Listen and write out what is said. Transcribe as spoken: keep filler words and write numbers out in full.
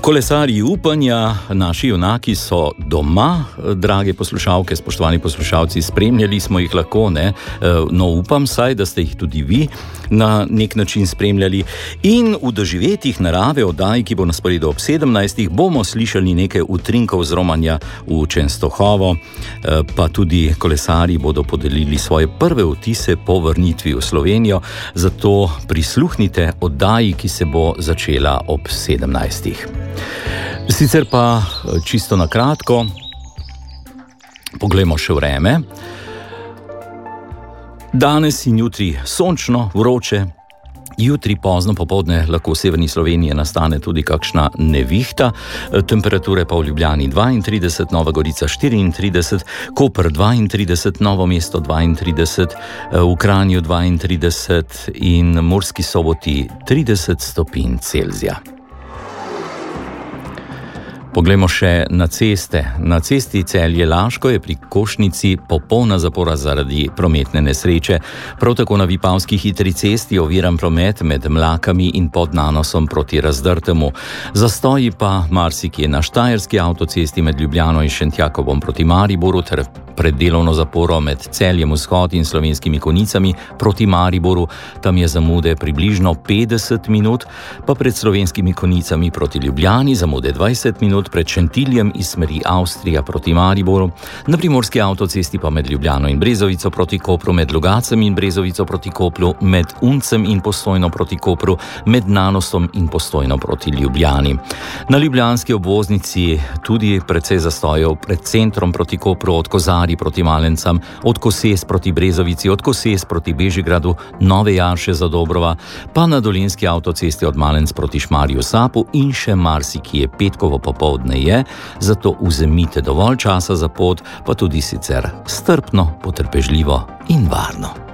Kolesarji upanja, naši junaki so doma, drage poslušalke, spoštovani poslušalci, spremljali smo jih lahko, ne? No, upam saj, da ste jih tudi vi na nek način spremljali. In v doživetjih narave oddaji, ki bo na sporedu ob sedemnajstih, bomo slišali nekaj utrinkov z romanja v Čenstohovo, pa tudi kolesarji bodo podelili svoje prve vtise po vrnitvi v Slovenijo, zato prisluhnite oddaji, ki se bo začela ob sedemnajstih. Sicer pa čisto na kratko, poglejmo še vreme. Danes in jutri sončno, vroče, jutri pozno popoldne lahko v severni Sloveniji nastane tudi kakšna nevihta, temperature pa v Ljubljani dvaintrideset, Nova Gorica štiriintrideset, Koper dvaintrideset, Novo mesto dvaintrideset, v Kranju dvaintrideset in Murski Soboti trideset stopinj Celzija. Poglejmo še na ceste. Na cesti Celje-Laško je pri Košnici popolna zapora zaradi prometne nesreče. Prav tako na Vipavski hitri cesti oviran promet med Mlakami in pod Nanosom proti Razdrtemu. Zastoji pa marsikje na Štajerski avtocesti med Ljubljano in Šentjakovom proti Mariboru ter pred delovno zaporo med Celjem Vzhod in Slovenskimi Konjicami proti Mariboru. Tam je zamude približno petdeset minut, pa pred Slovenskimi Konjicami proti Ljubljani zamude dvajset minut, pred Šentiljem iz smeri Avstrija proti Mariboru, na Primorski avtocesti pa med Ljubljano in Brezovico proti Kopru, med Logacem in Brezovico proti Kopru, med Uncem in Postojno proti Kopru, med Nanosom in Postojno proti Ljubljani. Na ljubljanski obvoznici tudi precej zastojev pred centrom proti Kopru, od Kozarij proti Malencam, od Koses proti Brezovici, od Koses proti Bežigradu, Nove Jarše za Dobrova, pa na Dolenjski avtocesti od Malenc proti Šmarju Sapu in še marsikje. Petkovo popoldne je, zato vzemite dovolj časa za pot, pa tudi sicer strpno, potrpežljivo in varno.